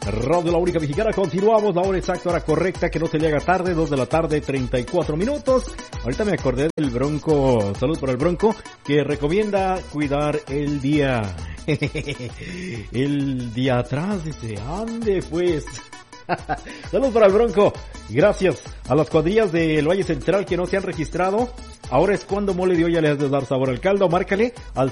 Radio La Única Mexicana, continuamos, la hora exacta, hora correcta, que no se le haga tarde, 2 de la tarde, 34 minutos. Ahorita me acordé del Bronco, salud por el Bronco, que recomienda cuidar el día. El día atrás, dice, ande pues. Saludos para el Bronco. Gracias a las cuadrillas del Valle Central que no se han registrado. Ahora es cuando mole de olla le has de dar sabor al caldo. Márcale al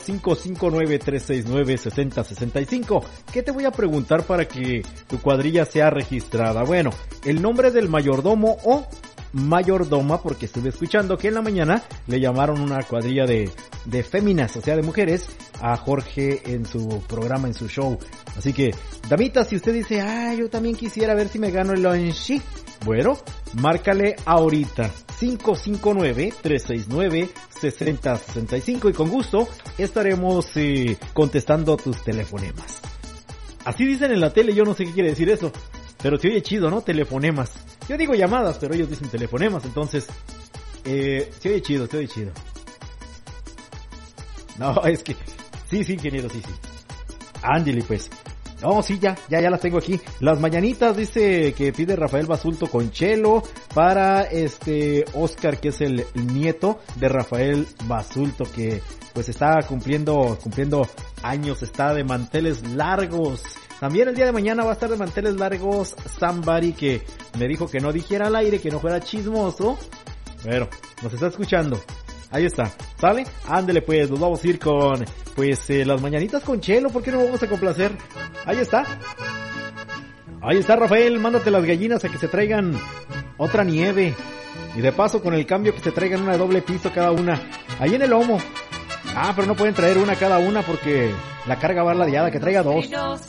559-369-6065. ¿Qué te voy a preguntar para que tu cuadrilla sea registrada? Bueno, el nombre del mayordomo o mayordoma, porque estuve escuchando que en la mañana le llamaron una cuadrilla de féminas, o sea de mujeres, a Jorge en su programa, en su show. Así que, damita, si usted dice, yo también quisiera ver si me gano el lunch, bueno, márcale ahorita, 559-369-6065, y con gusto estaremos contestando tus telefonemas. Así dicen en la tele, yo no sé qué quiere decir eso, pero se oye chido, ¿no? Telefonemas. Yo digo llamadas, pero ellos dicen telefonemas, entonces, se oye chido, se oye chido. No, es que, sí, ingeniero, sí. Ándale, pues. No, sí, ya las tengo aquí. Las mañanitas, dice que pide Rafael Basulto con Chelo para Oscar, que es el nieto de Rafael Basulto, que pues está cumpliendo años, está de manteles largos. También el día de mañana va a estar de manteles largos Somebody, que me dijo que no dijera al aire, que no fuera chismoso. Bueno, nos está escuchando. Ahí está, ¿sale? Ándele pues, nos vamos a ir con, las mañanitas con Chelo, ¿por qué no vamos a complacer? Ahí está, Rafael, mándate las gallinas a que se traigan otra nieve, y de paso con el cambio que se traigan una de doble piso cada una, ahí en el lomo. Pero no pueden traer una cada una porque la carga va ladeada, que traiga dos.